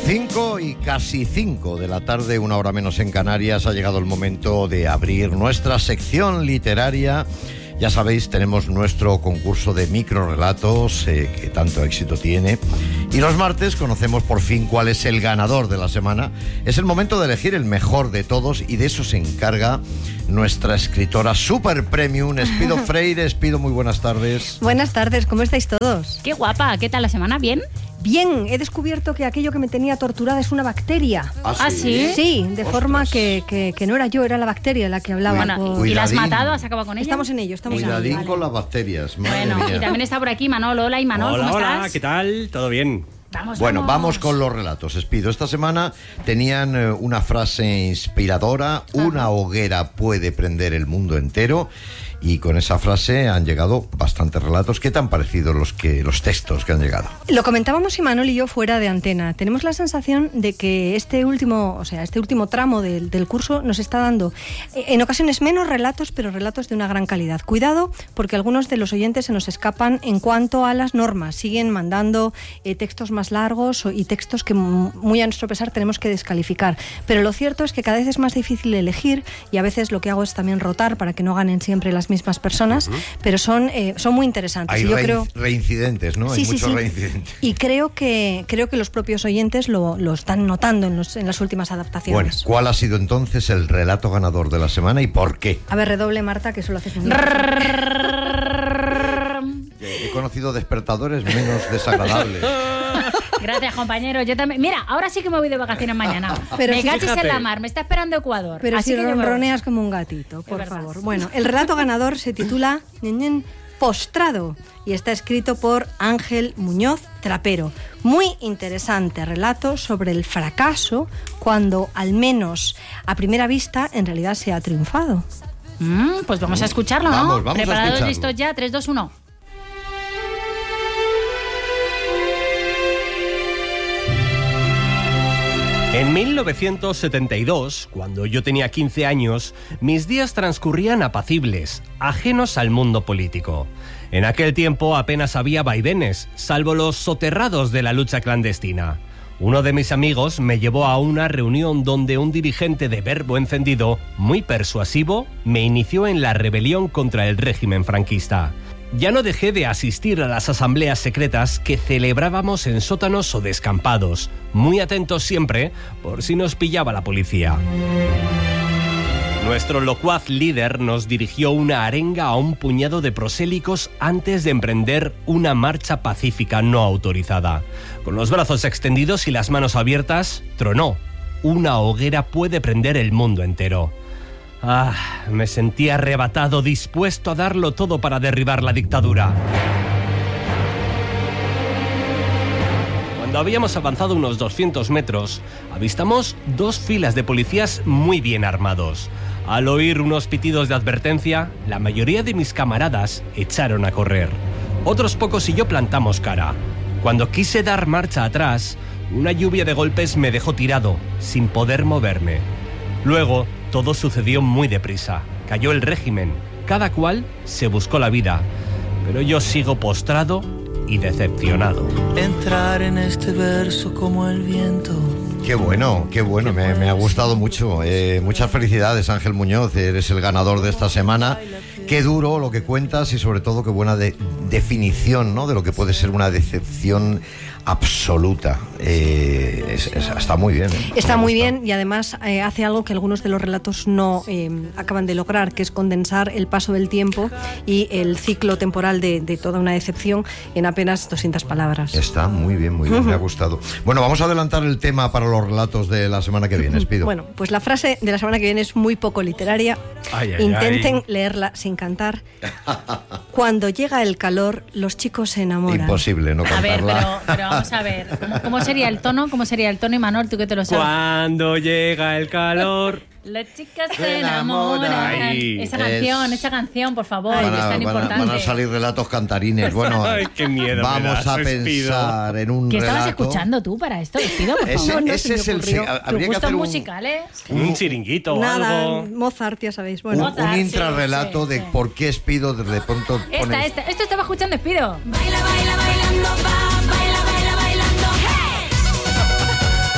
5 y casi 5 de la tarde, una hora menos en Canarias, ha llegado el momento de abrir nuestra sección literaria. Ya sabéis, tenemos nuestro concurso de microrelatos que tanto éxito tiene. Y los martes conocemos por fin cuál es el ganador de la semana. Es el momento de elegir el mejor de todos y de eso se encarga nuestra escritora super premium, Espido Freire. Espido, muy buenas tardes. Buenas tardes, ¿cómo estáis todos? Qué guapa, ¿qué tal la semana? ¿Bien? Bien, he descubierto que aquello que me tenía torturada es una bacteria. ¿Ah, sí? Sí, de forma que no era yo, era la bacteria la que hablaba. Bueno, ¿y la has matado? ¿Has acabado con ella? Estamos en ello, estamos en ello. Cuidadín con las bacterias, madre Bueno, mía. y también está por aquí Manolo. Hola, Imanol, ¿cómo estás? Hola, ¿qué tal? ¿Todo bien? Vamos con los relatos, Espido. Esta semana tenían una frase inspiradora: una hoguera puede prender el mundo entero. Y con esa frase han llegado bastantes relatos. ¿Qué te han parecido los textos que han llegado? Lo comentábamos Imanol y yo fuera de antena. Tenemos la sensación de que este último tramo del curso nos está dando en ocasiones menos relatos, pero relatos de una gran calidad. Cuidado, porque algunos de los oyentes se nos escapan en cuanto a las normas. Siguen mandando textos más largos y textos que muy a nuestro pesar tenemos que descalificar. Pero lo cierto es que cada vez es más difícil elegir y a veces lo que hago es también rotar para que no ganen siempre las mismas personas, pero son muy interesantes. Hay y yo creo reincidentes, ¿no? Sí, Hay sí, muchos sí. reincidentes. Y creo que los propios oyentes lo están notando en las últimas adaptaciones. Bueno, ¿cuál ha sido entonces el relato ganador de la semana y por qué? A ver, redoble, Marta, que eso lo haces muy bien. He conocido despertadores menos desagradables. Gracias, compañero. Yo también. Mira, ahora sí que me voy de vacaciones mañana. Pero me sí, cachis fíjate. en la mar, me está esperando Ecuador. Pero así si que yo me voy. ronroneas como un gatito, por verdad. favor. Bueno, el relato ganador se titula Postrado y está escrito por Ángel Muñoz Trapero. Muy interesante relato sobre el fracaso cuando, al menos a primera vista, en realidad se ha triunfado. Pues vamos a escucharlo, ¿no? Vamos a ¿Preparados, escucharlo. listos ya? 3, 2, 1. En 1972, cuando yo tenía 15 años, mis días transcurrían apacibles, ajenos al mundo político. En aquel tiempo apenas había vaivenes, salvo los soterrados de la lucha clandestina. Uno de mis amigos me llevó a una reunión donde un dirigente de verbo encendido, muy persuasivo, me inició en la rebelión contra el régimen franquista. Ya no dejé de asistir a las asambleas secretas que celebrábamos en sótanos o descampados, muy atentos siempre por si nos pillaba la policía. Nuestro locuaz líder nos dirigió una arenga a un puñado de prosélicos antes de emprender una marcha pacífica no autorizada. Con los brazos extendidos y las manos abiertas, tronó: una hoguera puede prender el mundo entero. Me sentí arrebatado, dispuesto a darlo todo para derribar la dictadura. Cuando habíamos avanzado unos 200 metros, avistamos dos filas de policías muy bien armados. Al oír unos pitidos de advertencia, la mayoría de mis camaradas echaron a correr. Otros pocos y yo plantamos cara. Cuando quise dar marcha atrás, una lluvia de golpes me dejó tirado, sin poder moverme. Luego, todo sucedió muy deprisa. Cayó el régimen. Cada cual se buscó la vida. Pero yo sigo postrado y decepcionado. Entrar en este verso como el viento. Qué bueno, me ha gustado mucho. Muchas felicidades, Ángel Muñoz, eres el ganador de esta semana. Qué duro lo que cuentas y sobre todo qué buena definición, ¿no?, de lo que puede ser una decepción absoluta. Está muy bien. Está muy bien y además hace algo que algunos de los relatos no acaban de lograr, que es condensar el paso del tiempo y el ciclo temporal de toda una decepción en apenas 200 palabras. Está muy bien, me ha gustado. Bueno, vamos a adelantar el tema para los relatos de la semana que viene, Espido. Bueno, pues la frase de la semana que viene es muy poco literaria. Intenten leerla sin cantar. Cuando llega el calor, los chicos se enamoran. Imposible no A ver, cantarla. pero vamos a ver. ¿Cómo sería el tono? ¿Cómo sería el tono, Imanol? Tú que te lo sabes. Cuando llega el calor. Las chicas se enamoran. Ay, esa canción, por favor, que es tan importante. Van a salir relatos cantarines. Bueno, Ay, qué miedo me vamos das, a Espido. pensar en un ¿Qué relato. estabas escuchando tú para esto, Espido? Por Ese- favor, ese es el- Tus habría que gustos hacer un- musicales. Un chiringuito o Nada, algo. Mozart, ya sabéis. Bueno, Mozart, Un sí, intrarrelato sí, de sí. por qué Espido de pronto pone... Esto estaba escuchando Espido. Baila, baila, bailando, va, baila, baila, bailando, hey.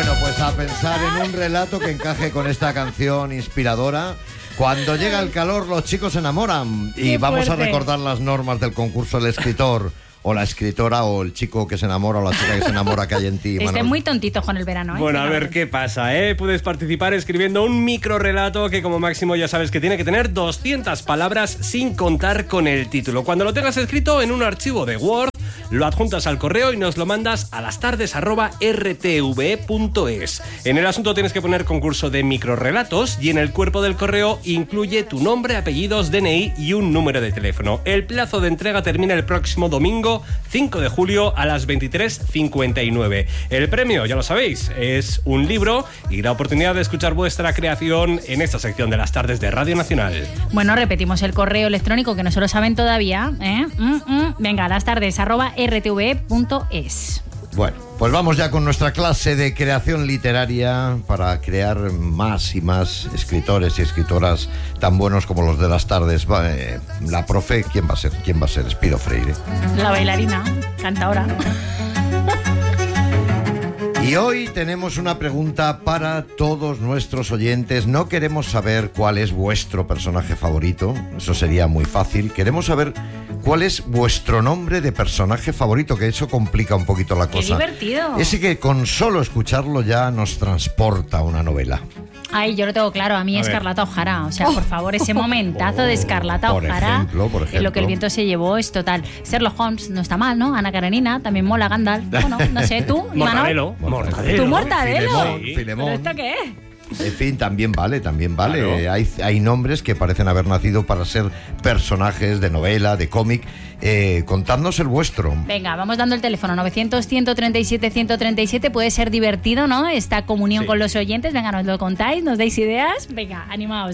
Bueno, pues a pensar en un relato que encaje con esta canción inspiradora. Cuando llega el calor, los chicos se enamoran. Y Qué vamos fuerte. a recordar las normas del concurso del escritor o la escritora o el chico que se enamora o la chica que se enamora que hay en ti. Estén muy tontitos con el verano, ¿eh? Bueno, a Venga, ver qué pasa, ¿eh? Puedes participar escribiendo un microrelato que como máximo ya sabes que tiene que tener 200 palabras sin contar con el título. Cuando lo tengas escrito en un archivo de Word, lo adjuntas al correo y nos lo mandas a lastardes@rtve.es. En el asunto tienes que poner concurso de microrelatos y en el cuerpo del correo incluye tu nombre, apellidos, DNI y un número de teléfono. El plazo de entrega termina el próximo domingo 5 de julio a las 23:59. El premio, ya lo sabéis, es un libro y la oportunidad de escuchar vuestra creación en esta sección de las tardes de Radio Nacional. Bueno, repetimos el correo electrónico que no se lo saben todavía, ¿eh? Venga, lastardes@rtve.es. Bueno, pues vamos ya con nuestra clase de creación literaria para crear más y más escritores y escritoras tan buenos como los de las tardes. La profe, ¿quién va a ser? ¿Quién va a ser? Espido Freire. La bailarina, cantadora. Y hoy tenemos una pregunta para todos nuestros oyentes. No queremos saber cuál es vuestro personaje favorito, eso sería muy fácil. Queremos saber cuál es vuestro nombre de personaje favorito, que eso complica un poquito la cosa. ¡Qué divertido! Ese que con solo escucharlo ya nos transporta a una novela. Ay, yo lo tengo claro, a mí A ver. Escarlata O'Hara. O sea, por favor, ese momentazo de Escarlata Por O'Hara. ejemplo. En lo que el viento se llevó es total. Sherlock Holmes no está mal, ¿no? Ana Karenina también mola, Gandalf. Bueno, no sé, tú, Imanol. Mortadelo. ¿Tú Mortadelo? Filemón, Filemón. ¿Pero esto qué es? En fin, también vale. Claro. Hay nombres que parecen haber nacido para ser personajes de novela, de cómic. Contadnos el vuestro. Venga, vamos dando el teléfono 900-137-137. Puede ser divertido, ¿no? Esta comunión Sí. con los oyentes. Venga, nos lo contáis, nos dais ideas. Venga, animaos.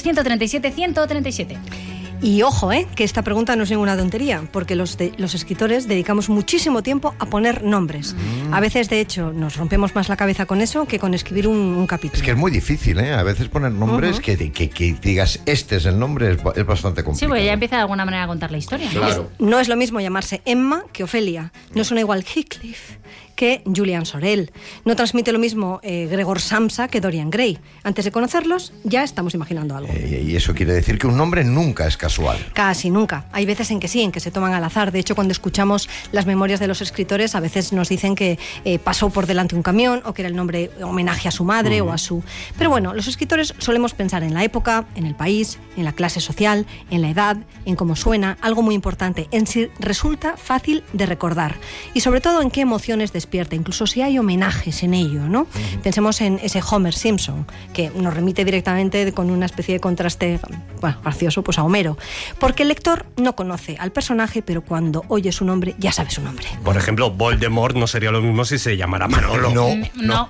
900-137-137. Y ojo, que esta pregunta no es ninguna tontería, porque los escritores dedicamos muchísimo tiempo a poner nombres. A veces, de hecho, nos rompemos más la cabeza con eso que con escribir un capítulo. Es que es muy difícil, ¿eh? A veces poner nombres que digas, este es el nombre, es bastante complicado. Sí, porque ya empieza de alguna manera a contar la historia. Claro. No es lo mismo llamarse Emma que Ofelia. No suena igual Heathcliff que Julian Sorel. No transmite lo mismo Gregor Samsa que Dorian Gray. Antes de conocerlos, ya estamos imaginando algo. Y eso quiere decir que un nombre nunca es casual. Casi nunca. Hay veces en que sí, en que se toman al azar. De hecho, cuando escuchamos las memorias de los escritores, a veces nos dicen que pasó por delante un camión o que era el nombre homenaje a su madre o a su... Pero bueno, los escritores solemos pensar en la época, en el país, en la clase social, en la edad, en cómo suena, algo muy importante, en si resulta fácil de recordar y sobre todo en qué emociones despierta, incluso si hay homenajes en ello, ¿no? Pensemos en ese Homer Simpson, que nos remite directamente con una especie de contraste, bueno, gracioso, pues a Homero. Porque el lector no conoce al personaje, pero cuando oye su nombre, ya sabe su nombre. Por ejemplo, Voldemort no sería lo mismo si se llamara Manolo. No.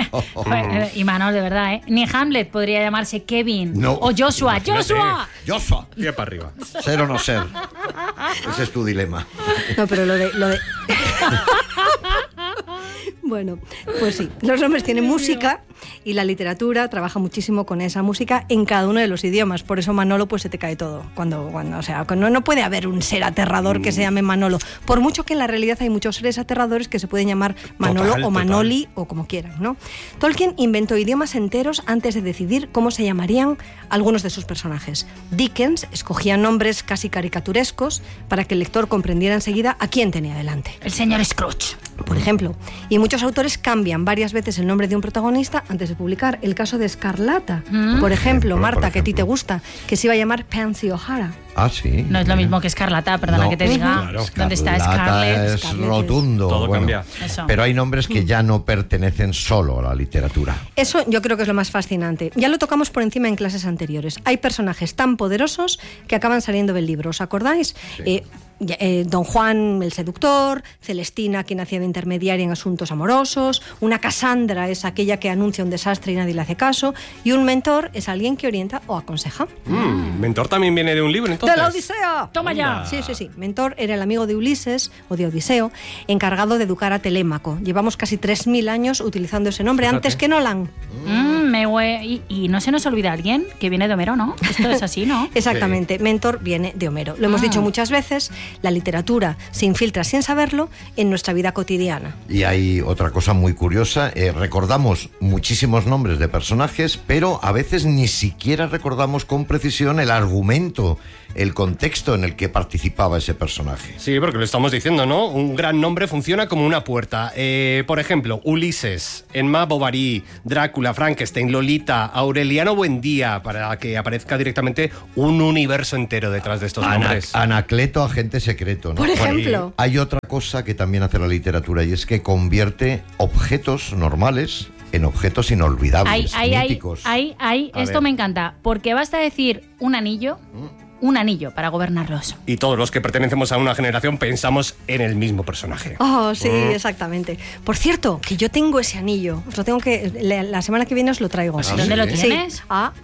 Y Manol, de verdad, ¿eh? Ni Hamlet podría llamarse Kevin. No. O Joshua. Imagínate. ¡Joshua! Joshua, Pie para arriba. ser o no ser. Ese es tu dilema. No, pero lo de... Bueno, pues sí, los nombres tienen música y la literatura trabaja muchísimo con esa música en cada uno de los idiomas. Por eso Manolo pues se te cae todo. O sea, no puede haber un ser aterrador que se llame Manolo. Por mucho que en la realidad hay muchos seres aterradores que se pueden llamar Manolo Total, o Manoli o como quieran, ¿no? Tolkien inventó idiomas enteros antes de decidir cómo se llamarían algunos de sus personajes. Dickens escogía nombres casi caricaturescos para que el lector comprendiera enseguida a quién tenía delante. El señor Scrooge. Por ejemplo, y muchos autores cambian varias veces el nombre de un protagonista antes de publicar. El caso de Escarlata, por ejemplo, Marta, que a ti te gusta, que se iba a llamar Pansy O'Hara. Ah, sí. No es lo mismo que Escarlata, perdona No. que te diga. Claro. ¿Dónde está Escarlata Scarlett? es Scarlett rotundo. Todo cambia. Eso. Pero hay nombres que ya no pertenecen solo a la literatura. Eso yo creo que es lo más fascinante. Ya lo tocamos por encima en clases anteriores. Hay personajes tan poderosos que acaban saliendo del libro. ¿Os acordáis? Don Juan el seductor, Celestina quien hacía de intermediaria en asuntos amorosos, una Cassandra es aquella que anuncia un desastre y nadie le hace caso, y un mentor es alguien que orienta o aconseja. Mentor también viene de un libro, entonces. ¡De la Odisea! Toma ya. Sí. Mentor era el amigo de Ulises, o de Odiseo, encargado de educar a Telémaco. Llevamos casi 3.000 años utilizando ese nombre, Fíjate. antes que Nolan. y no se nos olvida alguien que viene de Homero, ¿no? Esto es así, ¿no? Exactamente, Sí. Mentor viene de Homero. Lo hemos dicho muchas veces, la literatura se infiltra sin saberlo en nuestra vida cotidiana. Y hay otra cosa muy curiosa, recordamos muchísimos nombres de personajes, pero a veces ni siquiera recordamos con precisión el argumento, el contexto en el que participaba ese personaje. Sí, porque lo estamos diciendo, ¿no? Un gran nombre funciona como una puerta. Por ejemplo, Ulises, Emma Bovary, Drácula, Frankenstein, Lolita, Aureliano Buendía, para que aparezca directamente un universo entero detrás de estos nombres. Anacleto, agente secreto, ¿no? Por ejemplo. Hay otra cosa que también hace la literatura y es que convierte objetos normales en objetos inolvidables, míticos. Esto me encanta, porque basta decir un anillo para gobernarlos. Y todos los que pertenecemos a una generación pensamos en el mismo personaje. Oh, sí, exactamente. Por cierto, que yo tengo ese anillo. Os lo tengo que... La semana que viene os lo traigo. ¿Ah, ¿Dónde sí? lo tienes?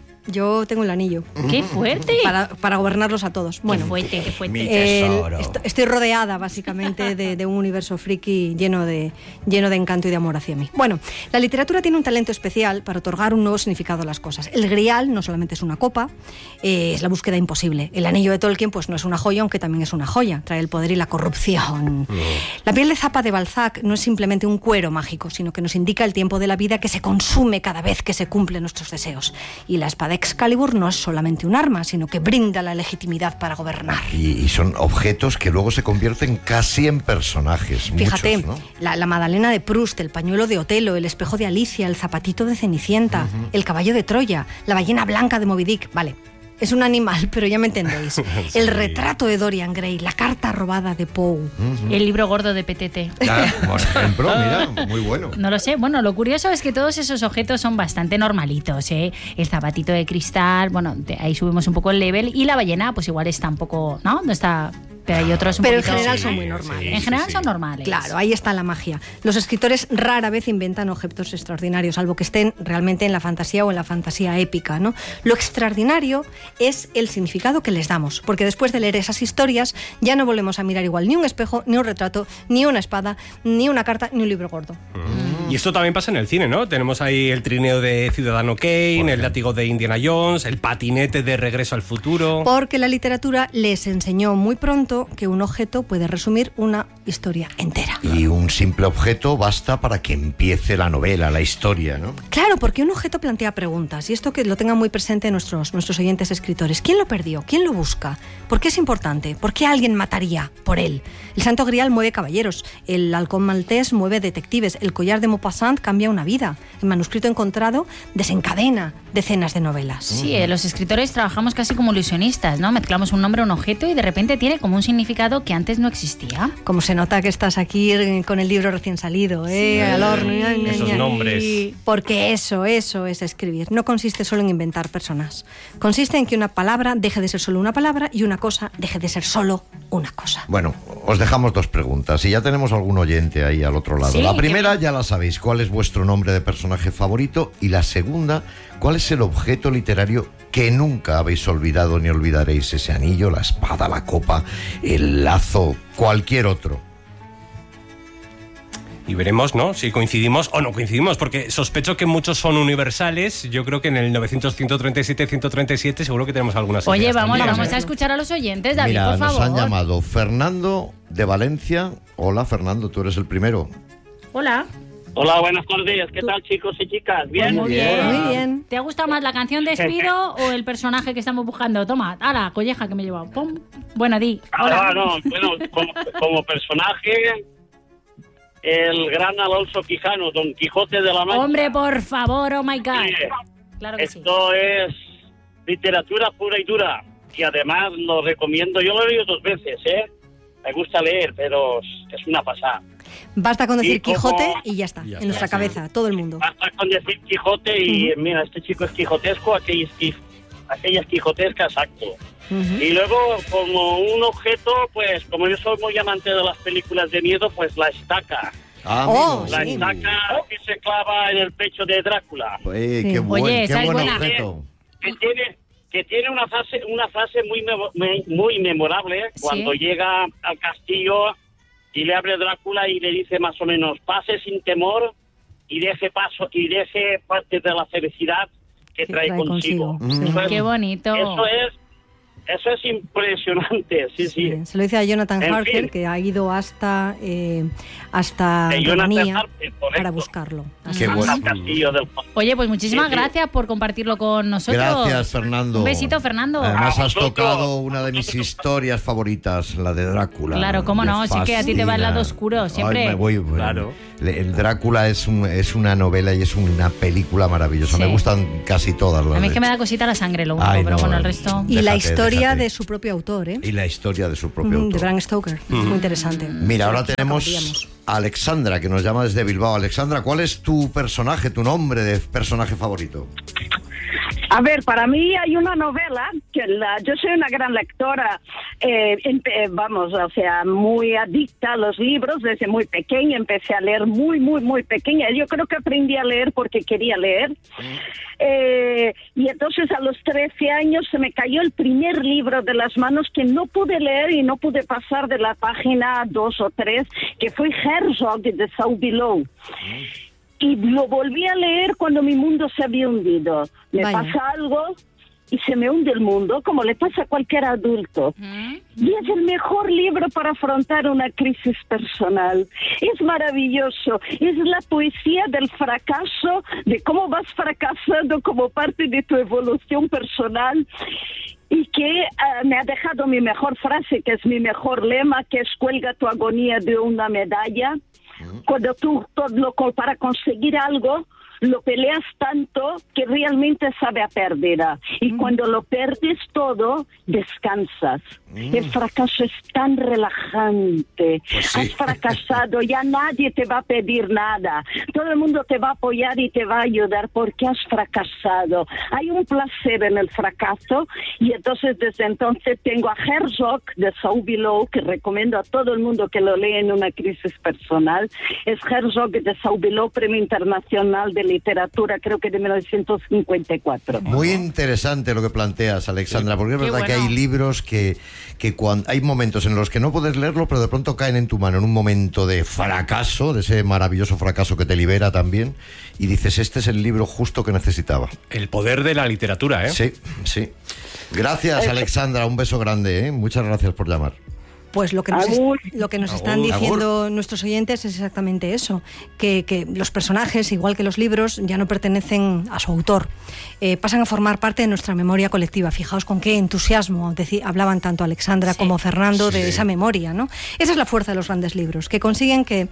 Yo tengo el anillo. ¡Qué fuerte! Para gobernarlos a todos. Bueno, ¡Qué fuerte! Mi tesoro. Estoy rodeada básicamente de un universo friki lleno de encanto y de amor hacia mí. Bueno, la literatura tiene un talento especial para otorgar un nuevo significado a las cosas. El grial no solamente es una copa, es la búsqueda imposible. El anillo de Tolkien pues no es una joya, aunque también es una joya. Trae el poder y la corrupción. La piel de Zapa de Balzac no es simplemente un cuero mágico, sino que nos indica el tiempo de la vida que se consume cada vez que se cumplen nuestros deseos. Y la espada Excalibur no es solamente un arma, sino que brinda la legitimidad para gobernar. Y son objetos que luego se convierten casi en personajes. Fíjate, muchos, ¿no? la Madalena de Proust, el pañuelo de Otelo, el espejo de Alicia, el zapatito de Cenicienta, el caballo de Troya, la ballena blanca de Moby Dick. Vale, es un animal, pero ya me entendéis. Sí. El retrato de Dorian Gray, la carta robada de Poe. El libro gordo de PTT. Por ejemplo, mira, muy bueno. No lo sé. Bueno, lo curioso es que todos esos objetos son bastante normalitos, ¿eh? El zapatito de cristal, bueno, ahí subimos un poco el level. Y la ballena, pues igual está un poco, ¿no? No está... Pero hay otros un Pero en poquito... general son muy normales. En general son normales. Claro, ahí está la magia. Los escritores rara vez inventan objetos extraordinarios, salvo que estén realmente en la fantasía o en la fantasía épica, ¿no? Lo extraordinario es el significado que les damos, porque después de leer esas historias ya no volvemos a mirar igual ni un espejo, ni un retrato, ni una espada, ni una carta, ni un libro gordo. Y esto también pasa en el cine, ¿no? Tenemos ahí el trineo de Ciudadano Kane, el látigo de Indiana Jones, el patinete de Regreso al Futuro. Porque la literatura les enseñó muy pronto que un objeto puede resumir una historia entera. Y un simple objeto basta para que empiece la novela, la historia, ¿no? Claro, porque un objeto plantea preguntas, y esto que lo tengan muy presente nuestros oyentes escritores. ¿Quién lo perdió? ¿Quién lo busca? ¿Por qué es importante? ¿Por qué alguien mataría por él? El Santo Grial mueve caballeros, el halcón maltés mueve detectives, el collar de Maupassant cambia una vida, el manuscrito encontrado desencadena decenas de novelas. Sí, los escritores trabajamos casi como ilusionistas, ¿no? Mezclamos un nombre, un objeto y de repente tiene como un significado que antes no existía. Como se nota que estás aquí con el libro recién salido, al horno. Esos nombres. Porque eso es escribir. No consiste solo en inventar personas. Consiste en que una palabra deje de ser solo una palabra y una cosa deje de ser solo una cosa. Bueno, os dejamos dos preguntas y ya tenemos algún oyente ahí al otro lado. Sí, la primera ya la sabéis, ¿cuál es vuestro nombre de personaje favorito? Y la segunda, ¿cuál es el objeto literario que nunca habéis olvidado ni olvidaréis? Ese anillo, la espada, la copa, el lazo, cualquier otro. Y veremos, ¿no? Si coincidimos o no coincidimos, porque sospecho que muchos son universales. Yo creo que en el 900-137-137 seguro que tenemos algunas Oye, ideas vamos también, a escuchar a los oyentes, David, Mira, por favor. nos han llamado Fernando de Valencia. Hola, Fernando, tú eres el primero. Hola. Hola, buenas tardes. ¿Qué tal, chicos y chicas? ¿Bien? Muy bien. Muy bien. ¿Te ha gustado más la canción Despido o el personaje que estamos buscando? Toma, ala, colleja que me he llevado. Pum. Bueno, di. Hola. Bueno, como personaje, el gran Alonso Quijano, Don Quijote de la Mancha. Hombre, por favor, oh my God. Sí. Claro que sí. Esto es literatura pura y dura. Y además lo recomiendo. Yo lo he leído 2 veces, ¿eh? Me gusta leer, pero es una pasada. Basta con decir Y como- Quijote y ya está, en nuestra cabeza, todo el mundo. Basta con decir Quijote y mira, este chico es quijotesco, aquella es quijotesca, exacto. Y luego, como un objeto, pues como yo soy muy amante de las películas de miedo, pues la estaca. Oh, amigo, La sí. estaca que se clava en el pecho de Drácula. Qué Sí. buen, Oye, qué esa es buen buena. objeto. Que tiene una frase muy memorable cuando llega al castillo y le abre Drácula y le dice más o menos: pase sin temor, y de ese paso y de ese parte de la felicidad que trae consigo. Qué bonito. Eso es impresionante, sí. Se lo dice a Jonathan En Harker, fin. que ha ido hasta Rumanía para buscarlo. Qué bueno. Al castillo del Oye, pues muchísimas Sí, sí. gracias por compartirlo con nosotros. Gracias, Fernando. Un besito, Fernando. Además A has vosotros. tocado una de mis historias favoritas, la de Drácula. Claro, cómo Me no, sí que a ti te va el lado fascina. oscuro, siempre. Ay, me voy, Claro. El Drácula es una novela y es una película maravillosa. Sí. Me gustan casi todas las A mí es de- que me da cosita la sangre lo único, Ay, pero no, bueno, el resto... Y la Déjate, historia déjate. de su propio autor, ¿eh? Y la historia de su propio De autor. Bram Stoker. Es muy interesante. Mira, ahora Sí, tenemos acabaríamos. a Alexandra, que nos llama desde Bilbao. Alexandra, ¿cuál es tu personaje, tu nombre de personaje favorito? A ver, para mí hay una novela que yo soy una gran lectora, muy adicta a los libros desde muy pequeña. Empecé a leer muy pequeña. Yo creo que aprendí a leer porque quería leer. Y entonces a los 13 años se me cayó el primer libro de las manos que no pude leer y no pude pasar de la página 2 o 3, que fue Herzog de Saul Bellow. Y lo volví a leer cuando mi mundo se había hundido. Me Vaya. pasa algo y se me hunde el mundo, como le pasa a cualquier adulto. Y es el mejor libro para afrontar una crisis personal. Es maravilloso. Es la poesía del fracaso, de cómo vas fracasando como parte de tu evolución personal. Y que me ha dejado mi mejor frase, que es mi mejor lema, que es: cuelga tu agonía de una medalla. Cuando tú para conseguir algo lo peleas tanto que realmente sabe a pérdida. Y cuando lo perdes todo, descansas. El fracaso es tan relajante. Pues sí. Has fracasado, ya nadie te va a pedir nada. Todo el mundo te va a apoyar y te va a ayudar porque has fracasado. Hay un placer en el fracaso, y entonces desde entonces tengo a Herzog de Saul Bellow, que recomiendo a todo el mundo que lo lea en una crisis personal. Es Herzog de Saul Bellow, Premio Internacional de Literatura, creo que de 1954. Muy interesante lo que planteas, Alexandra, porque es Qué verdad que bueno. hay libros que cuando hay momentos en los que no puedes leerlo, pero de pronto caen en tu mano en un momento de fracaso, de ese maravilloso fracaso que te libera también, y dices, este es el libro justo que necesitaba. El poder de la literatura, ¿eh? Sí, sí. Gracias, Alexandra, un beso grande, ¿eh? Muchas gracias por llamar. Pues lo que nos, Agur. lo que nos Agur. están diciendo nuestros oyentes es exactamente eso, que los personajes, igual que los libros, ya no pertenecen a su autor, pasan a formar parte de nuestra memoria colectiva. Fijaos con qué entusiasmo hablaban tanto Alexandra Sí. como Fernando de Sí. esa memoria, ¿no? Esa es la fuerza de los grandes libros, que consiguen que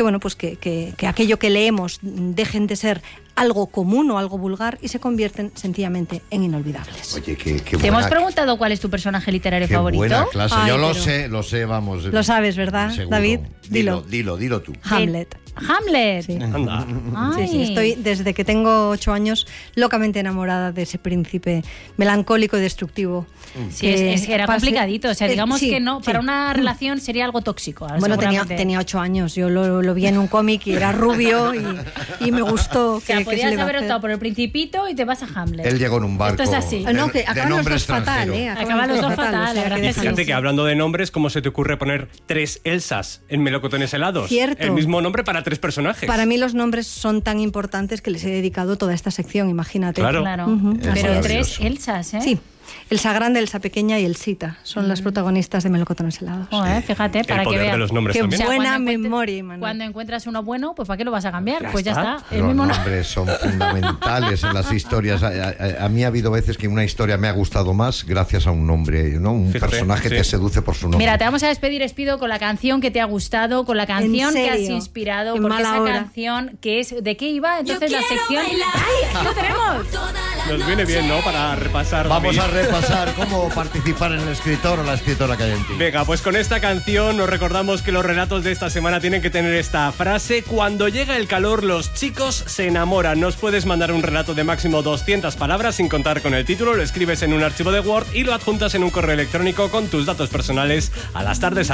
aquello que leemos dejen de ser algo común o algo vulgar y se convierten sencillamente en inolvidables. Oye, qué ¿Te buena, hemos preguntado cuál es tu personaje literario qué favorito? buena clase. Ay, Yo lo pero- sé, vamos. Lo sabes, ¿verdad, seguro. David? Dilo tú. Hamlet. Hamlet. Sí. Anda. Sí, sí, Ay. estoy desde que tengo 8 años locamente enamorada de ese príncipe melancólico y destructivo. Sí, es que era pase- complicadito. O sea, digamos sí, que no, sí. para una relación sería algo tóxico. Bueno, seguramente. tenía 8 años. Yo lo vi en un cómic y era rubio y me gustó. O sea, ¿qué se podrías le va a haber hacer? optado por el Principito y te vas a Hamlet. Él llegó en un barco. Esto es así. de- No, que de acaban los nombre dos fatal, extranjero. Acaban los dos fatal, o sea, la que verdad que déjalo. Fíjate que hablando de nombres, ¿cómo se te ocurre poner 3 Elsas en Melocotones helados? Cierto. El mismo nombre para 3 personajes. Para mí los nombres son tan importantes que les he dedicado toda esta sección, imagínate. Claro. Claro. Ujú. Es Pero maravilloso. 3 Elsas, ¿eh? Sí. Elsa Grande, Elsa Pequeña y Elsita son las protagonistas de Melocotones helados. Joder, fíjate, para El que poder veas. de los nombres Qué también. buena cuando encuentres- memoria, Imanol. Cuando encuentras uno bueno, pues ¿para qué lo vas a cambiar? Pues ya está. está. El Los mismo no- nombres son fundamentales en las historias. A mí ha habido veces que una historia me ha gustado más gracias a un nombre, ¿no? Un Fíjate, personaje sí. te seduce por su nombre. Mira, te vamos a despedir, Espido, con la canción que te ha gustado, con la canción que has serio? inspirado, En porque mala esa hora. canción que es ¿de qué iba? Entonces la sección. ¡Ay! ¡Aquí lo tenemos! Nos viene bien, ¿no? Para repasar. Vamos a David. repasar cómo participar en el escritor o la escritora que hay en ti. Venga, pues con esta canción nos recordamos que los relatos de esta semana tienen que tener esta frase: cuando llega el calor, los chicos se enamoran. Nos puedes mandar un relato de máximo 200 palabras sin contar con el título, lo escribes en un archivo de Word y lo adjuntas en un correo electrónico con tus datos personales a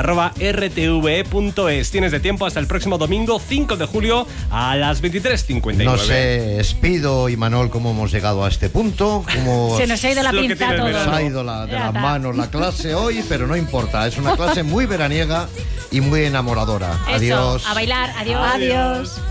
lastardes@rtve.es. Tienes de tiempo hasta el próximo domingo 5 de julio a las 23:59. No sé, Espido y Manol, cómo hemos llegado a este punto, cómo Se nos ha ido la Es lo que pinza tiene el todo. verano. se ha ido de Ya las está. manos la clase hoy, pero no importa, es una clase muy veraniega y muy enamoradora. Eso, Adiós. a bailar. Adiós. Adiós.